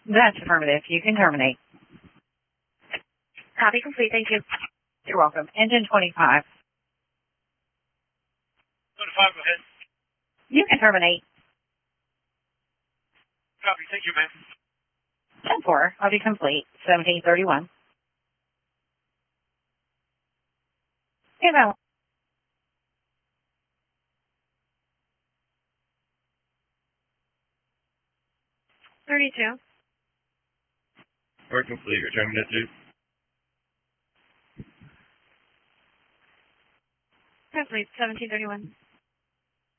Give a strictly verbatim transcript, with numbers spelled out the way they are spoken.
That's affirmative. You can terminate. Copy complete. Thank you. You're welcome. Engine twenty-five. twenty-five, go ahead. You can terminate. Copy. Thank you, ma'am. ten four. I'll be complete. seventeen thirty-one. Okay, now. thirty-two. Work complete. Return minute two. Complete. seventeen thirty-one.